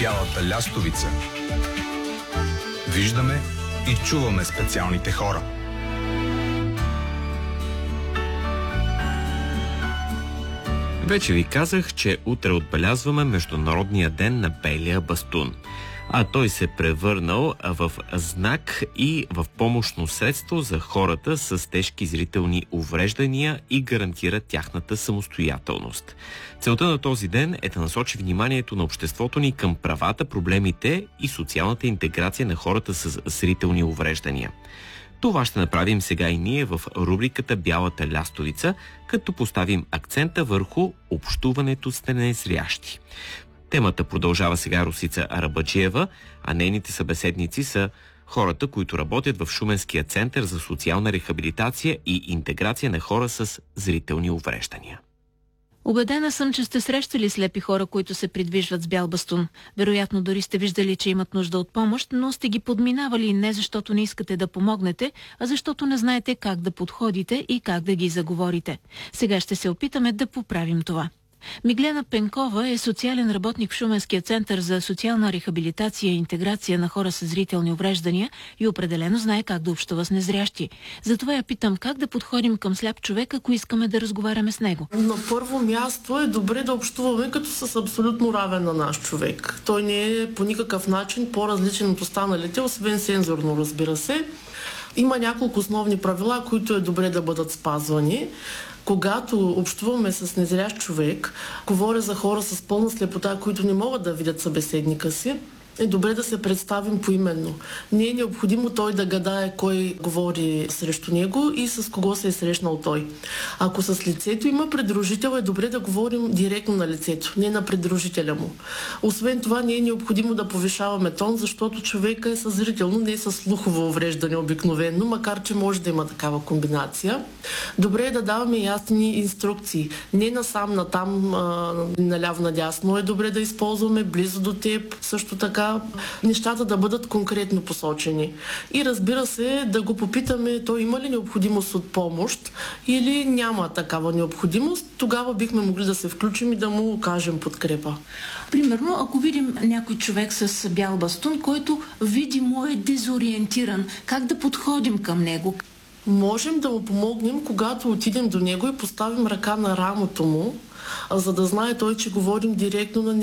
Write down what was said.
Бялата лястовица. Виждаме и чуваме специалните хора. Вече ви казах, че утре отбелязваме Международния ден на белия бастун. А той се превърнал в знак и в помощно средство за хората с тежки зрителни увреждания и гарантира тяхната самостоятелност. Целта на този ден е да насочи вниманието на обществото ни към правата, проблемите и социалната интеграция на хората с зрителни увреждания. Това ще направим сега и ние в рубриката Бялата лястовица, като поставим акцента върху общуването с незрящи. Темата продължава сега Росица Арабаджиева, а нейните събеседници са хората, които работят в Шуменския център за социална рехабилитация и интеграция на хора с зрителни увреждания. Убедена съм, че сте срещали слепи хора, които се придвижват с бял бастун. Вероятно дори сте виждали, че имат нужда от помощ, но сте ги подминавали не защото не искате да помогнете, а защото не знаете как да подходите и как да ги заговорите. Сега ще се опитаме да поправим това. Миглена Пенкова е социален работник в Шуменския център за социална рехабилитация и интеграция на хора с зрителни увреждания и определено знае как да общува с незрящи. Затова я питам как да подходим към сляп човек, ако искаме да разговаряме с него. На първо място е добре да общуваме като с абсолютно равен на наш човек. Той не е по никакъв начин по-различен от останалите, освен сензорно, разбира се. Има няколко основни правила, които е добре да бъдат спазвани. Когато общуваме с незрящ човек, говоря за хора с пълна слепота, които не могат да видят събеседника си, е добре да се представим поименно. Не е необходимо той да гадае кой говори срещу него и с кого се е срещнал той. Ако с лицето има придружител, е добре да говорим директно на лицето, не на придружителя му. Освен това, не е необходимо да повишаваме тон, защото човека е със зрително, не е с слухово увреждане обикновено, макар че може да има такава комбинация. Добре е да даваме ясни инструкции. Не насам, натам, наляво, надясно. Е добре да използваме близо до теб, също така нещата да бъдат конкретно посочени. И разбира се, да го попитаме, той има ли необходимост от помощ или няма такава необходимост, тогава бихме могли да се включим и да му окажем подкрепа. Примерно, ако видим някой човек с бял бастун, който видимо е дезориентиран, как да подходим към него? Можем да му помогнем, когато отидем до него и поставим ръка на рамото му, за да знае той, че говорим директно на него.